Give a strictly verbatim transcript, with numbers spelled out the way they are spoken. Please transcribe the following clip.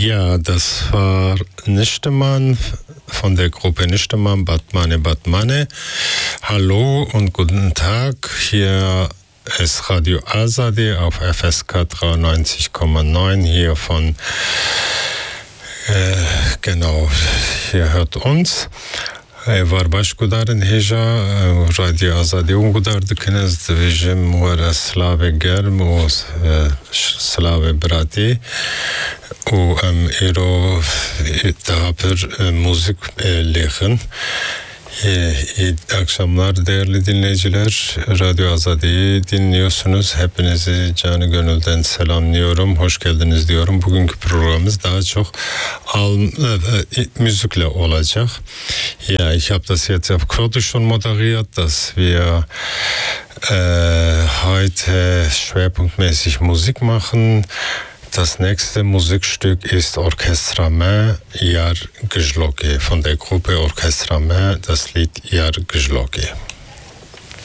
Ja, das war Nichtemann von der Gruppe Nichtemann, Batmane Batmane. Hallo und guten Tag. Hier ist Radio Azadi auf F S K dreiundneunzig Komma neun hier von, äh, genau, hier hört uns. Var baş gudarın heja Radio Azadi un gudar dikiniz divijim wara slave germ u slave brati u am ero taper müzik lehen. İyi akşamlar değerli dinleyiciler. Radyo Azadi'yi dinliyorsunuz. Hepinizi canı gönülden selamlıyorum. Hoş geldiniz diyorum. Bugünkü programımız daha çok al, e, müzikle olacak. Ja, ich habe das jetzt auf Kroatisch schon moderiert, dass wir äh, heute schwerpunktmäßig Musik machen. Das nächste Musikstück ist Orchestra Me Yar Gizloki von der Gruppe Orchestra Me, das Lied Yar Gizloki.